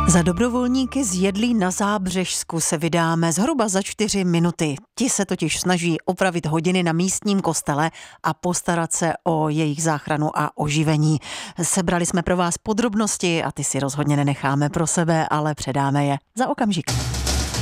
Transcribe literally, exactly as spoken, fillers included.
Za dobrovolníky z Jedlí na Zábřežsku se vydáme zhruba za čtyři minuty. Ti se totiž snaží opravit hodiny na místním kostele a postarat se o jejich záchranu a oživení. Sebrali jsme pro vás podrobnosti a ty si rozhodně nenecháme pro sebe, ale předáme je za okamžik.